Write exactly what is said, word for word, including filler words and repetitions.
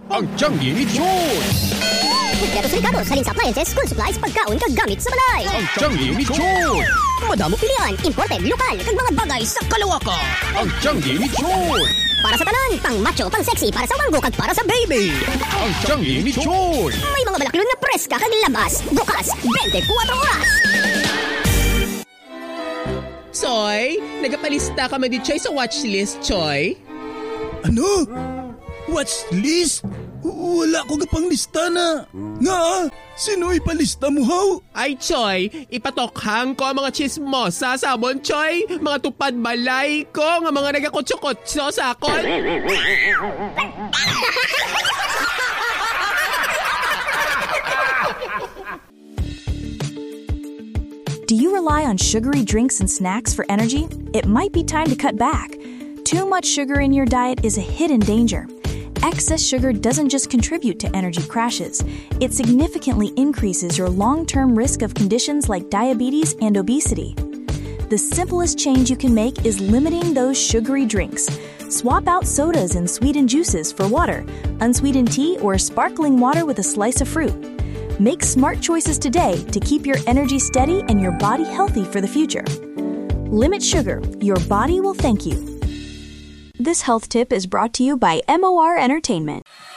Ang Tianggi ni Choi! Kompleto sa Ricardo, Saling Appliances, School Supplies, pagkaon, kagamit sa balay. Ang Tianggi ni Choi! Madamo pilihan, imported, lokal, kag mga bagay sa kalawakan. Ang Tianggi ni Choi! Para sa tanan, pang macho, pang sexy, para sa wanggo, kag para sa baby. Ang Tianggi ni Choi! May mga balaklon na preska kag labas, bukas, twenty-four oras. Choy, nagapalista ka man di Choy sa watchlist, Choy? Ano? Watchlist? Wala ko gapang lista na. Nga, sino ipalista mo haw? Ay, Choy, ipatokhang ko ang mga chismosa sa amon, Choy. Mga tupad balay ko, nga mga nagakotso-kotso sa akon. Do you rely on sugary drinks and snacks for energy? It might be time to cut back. Too much sugar in your diet is a hidden danger. Excess sugar doesn't just contribute to energy crashes, it significantly increases your long-term risk of conditions like diabetes and obesity. The simplest change you can make is limiting those sugary drinks. Swap out sodas and sweetened juices for water, unsweetened tea, or sparkling water with a slice of fruit. Make smart choices today to keep your energy steady and your body healthy for the future. Limit sugar. Your body will thank you. This health tip is brought to you by M O R Entertainment.